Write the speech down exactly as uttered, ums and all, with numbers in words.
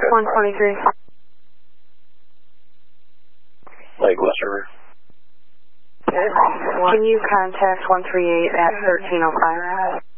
one twenty-three. Lake West River. Can you contact one three eight at thirteen oh five?